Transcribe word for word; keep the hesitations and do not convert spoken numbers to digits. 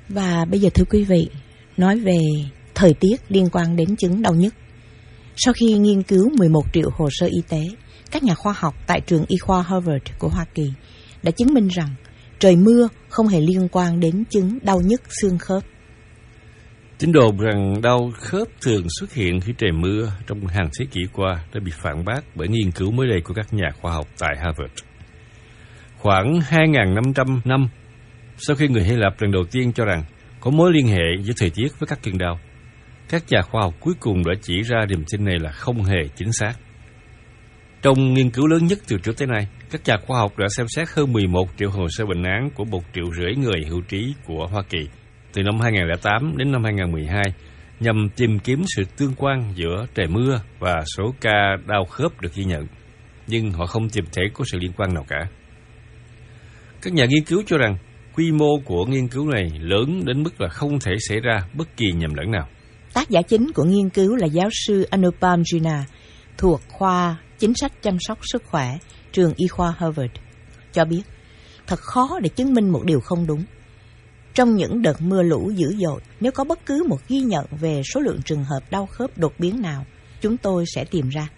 Và bây giờ thưa quý vị, nói về thời tiết liên quan đến chứng đau nhức. Sau khi nghiên cứu mười một triệu hồ sơ y tế, các nhà khoa học tại trường y khoa Harvard của Hoa Kỳ đã chứng minh rằng trời mưa không hề liên quan đến chứng đau nhức xương khớp. Tin đồn rằng đau khớp thường xuất hiện khi trời mưa trong hàng thế kỷ qua đã bị phản bác bởi nghiên cứu mới đây của các nhà khoa học tại Harvard. Khoảng hai nghìn năm trăm năm sau khi người Hy Lạp lần đầu tiên cho rằng có mối liên hệ giữa thời tiết với các cơn đau, các nhà khoa học cuối cùng đã chỉ ra niềm tin này là không hề chính xác. Trong nghiên cứu lớn nhất từ trước tới nay, các nhà khoa học đã xem xét hơn mười một triệu hồ sơ bệnh án của một triệu rưỡi người hữu trí của Hoa Kỳ từ năm hai nghìn không trăm lẻ tám đến năm hai nghìn không trăm mười hai nhằm tìm kiếm sự tương quan giữa trời mưa và số ca đau khớp được ghi nhận, nhưng họ không tìm thấy có sự liên quan nào cả. Các nhà nghiên cứu cho rằng quy mô của nghiên cứu này lớn đến mức là không thể xảy ra bất kỳ nhầm lẫn nào. Tác giả chính của nghiên cứu là giáo sư Anupam Jina thuộc khoa chính sách chăm sóc sức khỏe, trường y khoa Harvard, cho biết thật khó để chứng minh một điều không đúng. Trong những đợt mưa lũ dữ dội, nếu có bất cứ một ghi nhận về số lượng trường hợp đau khớp đột biến nào, chúng tôi sẽ tìm ra.